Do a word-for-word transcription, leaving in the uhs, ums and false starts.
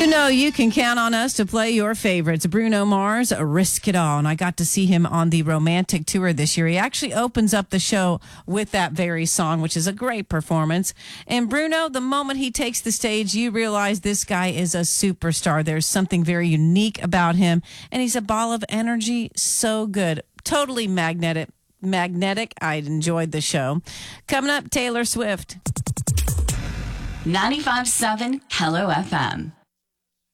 know you can count on us to play your favorites. Bruno Mars, Risk It All. And I got to see him on the Romantic Tour this year. He actually opens up the show with that very song, which is a great performance. And Bruno, the moment he takes the stage, you realize this guy is a superstar. There's something very unique about him. And he's a ball of energy. So good. Totally magnetic. Magnetic. I enjoyed the show. Coming up, Taylor Swift. ninety-five point seven Hello F M.